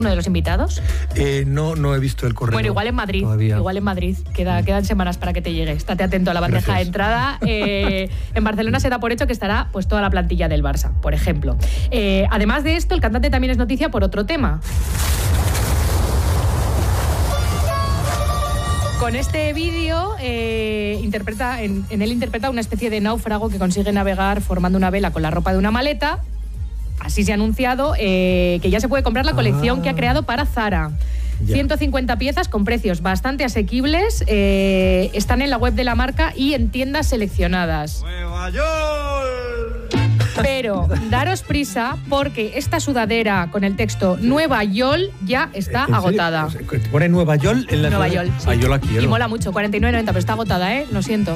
uno de los invitados? No he visto el correo. Bueno, igual en Madrid. Todavía. Igual en Madrid. Quedan semanas para que te llegue. Estate atento a la bandeja de entrada. En Barcelona se da por hecho que estará pues toda la plantilla del Barça, por ejemplo. Además de esto, el cantante también es noticia por otro tema. Con este vídeo interpreta una especie de náufrago que consigue navegar formando una vela con la ropa de una maleta. Así se ha anunciado que ya se puede comprar la colección que ha creado para Zara. Ya. 150 piezas con precios bastante asequibles. Están en la web de la marca y en tiendas seleccionadas. ¡Nueva York! Pero daros prisa porque esta sudadera con el texto Nueva York ya está agotada. ¿Te pone Nueva York en la Nueva York, sí. Ah, yo la quiero. Y mola mucho, 49,90, pero está agotada, lo siento.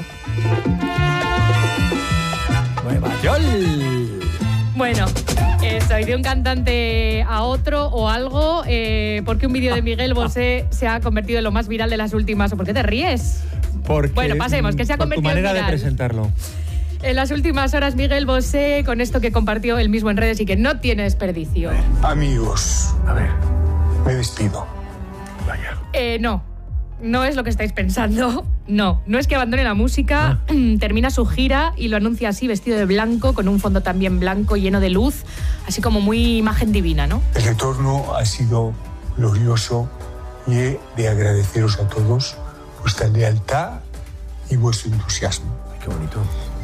Nueva York. Bueno, eso, y de un cantante a otro o algo, porque un vídeo de Miguel Bosé se ha convertido en lo más viral de las últimas... ¿Por qué te ríes? Bueno, pasemos, que se ha convertido en viral. Tu manera de presentarlo. En las últimas horas, Miguel Bosé, con esto que compartió él mismo en redes y que no tiene desperdicio. Amigos, me despido. Vaya. No es lo que estáis pensando. No es que abandone la música. Termina su gira y lo anuncia así, vestido de blanco, con un fondo también blanco, lleno de luz, así como muy imagen divina, ¿no? El retorno ha sido glorioso y he de agradeceros a todos vuestra lealtad y vuestro entusiasmo. Qué bonito.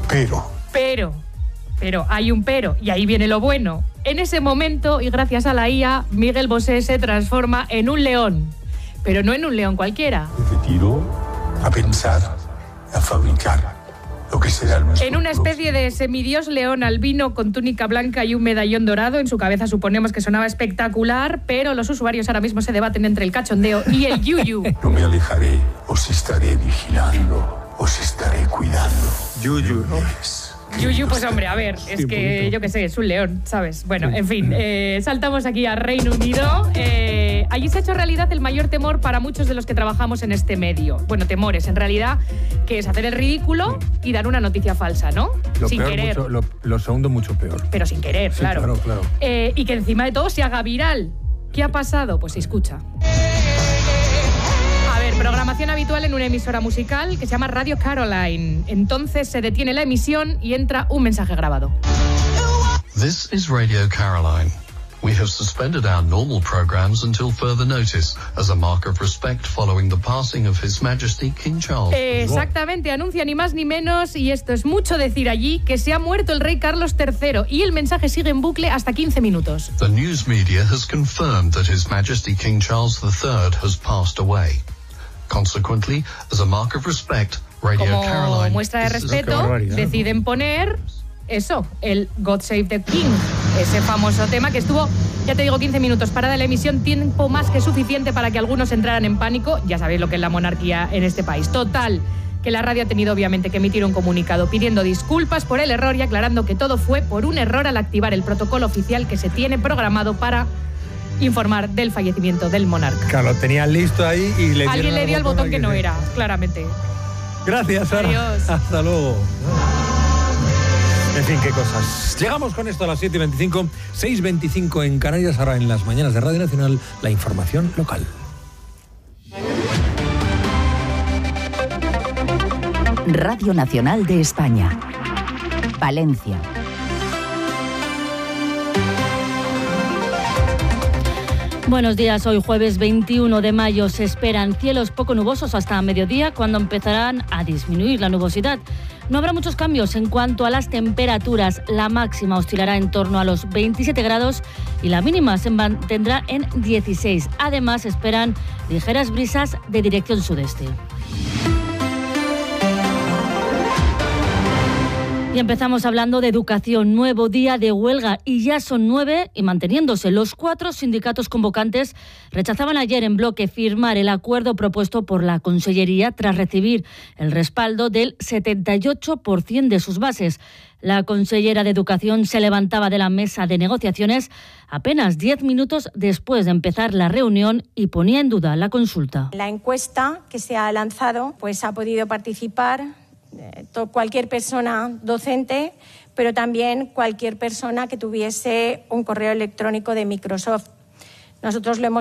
Pero hay un pero, y ahí viene lo bueno. En ese momento, y gracias a la IA, Miguel Bosé se transforma en un león. Pero no en un león cualquiera. Me retiro a pensar, a fabricar lo que será nuestro. En una especie de semidios león albino con túnica blanca y un medallón dorado. En su cabeza suponemos que sonaba espectacular, pero los usuarios ahora mismo se debaten entre el cachondeo y el yuyu. No me alejaré, os estaré vigilando, os estaré cuidando. Yuyu, ¿no? Yuyu, pues hombre, a ver, es que yo qué sé, es un león, ¿sabes? Bueno, en fin, saltamos aquí a Reino Unido. Allí se ha hecho realidad el mayor temor para muchos de los que trabajamos en este medio. Bueno, temores, en realidad, que es hacer el ridículo y dar una noticia falsa, ¿no? Sin querer. Lo segundo mucho peor. Pero sin querer, claro. Claro. Y que encima de todo se haga viral. ¿Qué ha pasado? Pues se escucha. Programación habitual en una emisora musical que se llama Radio Caroline. Entonces se detiene la emisión y entra un mensaje grabado. This is Radio Caroline. We have suspended our normal programs until further notice, as a mark of respect following the passing of His Majesty King Charles. Exactamente, anuncia ni más ni menos, y esto es mucho decir allí, que se ha muerto el rey Carlos III, y el mensaje sigue en bucle hasta 15 minutos. The news media has confirmed that His Majesty King Charles III has passed away. Consequently, as a mark of respect, Radio Caroline... Como muestra de respeto, deciden poner eso, el God Save the King, ese famoso tema que estuvo, ya te digo, 15 minutos parada la emisión, tiempo más que suficiente para que algunos entraran en pánico. Ya sabéis lo que es la monarquía en este país. Total, que la radio ha tenido obviamente que emitir un comunicado pidiendo disculpas por el error y aclarando que todo fue por un error al activar el protocolo oficial que se tiene programado para informar del fallecimiento del monarca. Claro, lo tenía listo ahí y le alguien le dio al botón que no era, claramente. Gracias, Sara. Adiós. Hasta luego. En fin, qué cosas. Llegamos con esto a las 7:25, 6:25 en Canarias. Ahora en las mañanas de Radio Nacional, la información local. Radio Nacional de España. Valencia. Buenos días, hoy jueves 21 de mayo se esperan cielos poco nubosos hasta mediodía, cuando empezarán a disminuir la nubosidad. No habrá muchos cambios en cuanto a las temperaturas. La máxima oscilará en torno a los 27 grados y la mínima se mantendrá en 16. Además, esperan ligeras brisas de dirección sudeste. Y empezamos hablando de educación. Nuevo día de huelga y ya son 9 y manteniéndose. Los 4 sindicatos convocantes rechazaban ayer en bloque firmar el acuerdo propuesto por la Consellería tras recibir el respaldo del 78% de sus bases. La consellera de Educación se levantaba de la mesa de negociaciones apenas 10 minutos después de empezar la reunión y ponía en duda la consulta. La encuesta que se ha lanzado pues ha podido participar cualquier persona docente, pero también cualquier persona que tuviese un correo electrónico de Microsoft. Nosotros lo hemos